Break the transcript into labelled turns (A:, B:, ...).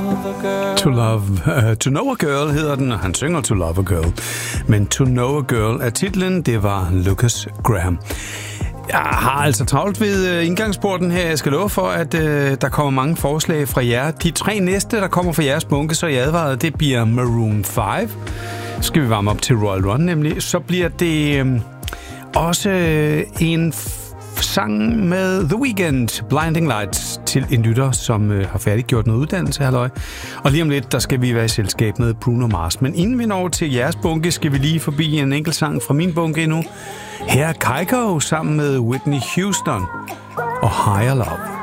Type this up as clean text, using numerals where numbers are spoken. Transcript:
A: To Know a Girl hedder den, og han synger To Love a Girl. Men To Know a Girl er titlen, det var Lucas Graham. Jeg har altså travlt ved indgangsporten her. Jeg skal love for, at der kommer mange forslag fra jer. De 3 næste, der kommer fra jeres bunke, så jeg advarede, det bliver Maroon 5. Så skal vi varme op til Royal Run nemlig. Så bliver det også en sang med The Weeknd, Blinding Lights, til en lytter, som har færdiggjort noget uddannelse, halløj. Og lige om lidt, der skal vi være i selskab med Bruno Mars. Men inden vi når til jeres bunke, skal vi lige forbi en enkelt sang fra min bunke endnu. Her er Kygo sammen med Whitney Houston og Higher Love.